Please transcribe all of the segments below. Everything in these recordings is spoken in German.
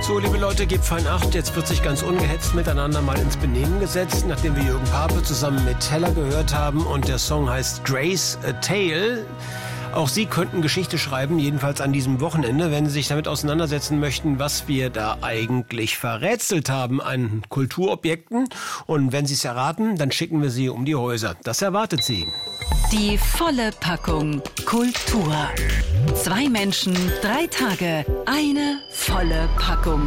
So, liebe Leute, gebt fein Acht. Jetzt wird sich ganz ungehetzt miteinander mal ins Benehmen gesetzt, nachdem wir Jürgen Pape zusammen mit Heller gehört haben. Und der Song heißt Grace a Tale. Auch Sie könnten Geschichte schreiben, jedenfalls an diesem Wochenende, wenn Sie sich damit auseinandersetzen möchten, was wir da eigentlich verrätselt haben an Kulturobjekten. Und wenn Sie es erraten, dann schicken wir Sie um die Häuser. Das erwartet Sie. Die volle Packung Kultur. 2 Menschen, 3 Tage, eine volle Packung.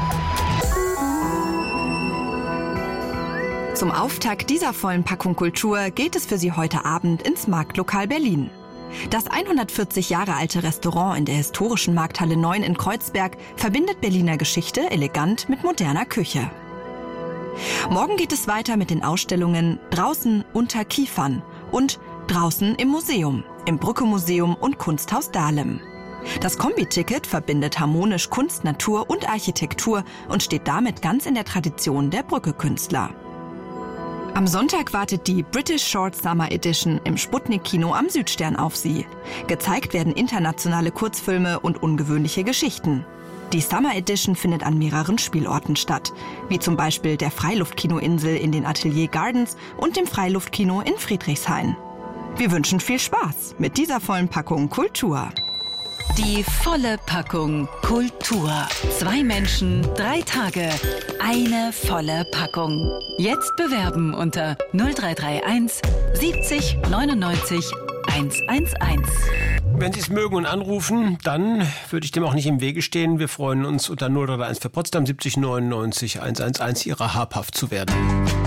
Zum Auftakt dieser vollen Packung Kultur geht es für Sie heute Abend ins Marktlokal Berlin. Das 140 Jahre alte Restaurant in der historischen Markthalle 9 in Kreuzberg verbindet Berliner Geschichte elegant mit moderner Küche. Morgen geht es weiter mit den Ausstellungen Draußen unter Kiefern und Draußen im Museum, im Brücke-Museum und Kunsthaus Dahlem. Das Kombi-Ticket verbindet harmonisch Kunst, Natur und Architektur und steht damit ganz in der Tradition der Brücke-Künstler. Am Sonntag wartet die British Short Summer Edition im Sputnik-Kino am Südstern auf Sie. Gezeigt werden internationale Kurzfilme und ungewöhnliche Geschichten. Die Summer Edition findet an mehreren Spielorten statt, wie zum Beispiel der Freiluftkinoinsel in den Atelier Gardens und dem Freiluftkino in Friedrichshain. Wir wünschen viel Spaß mit dieser vollen Packung Kultur. Die volle Packung Kultur. 2 Menschen, 3 Tage, eine volle Packung. Jetzt bewerben unter 0331 70 99 111. Wenn Sie es mögen und anrufen, dann würde ich dem auch nicht im Wege stehen. Wir freuen uns unter 0331 für Potsdam 70 99 111 Ihrer habhaft zu werden.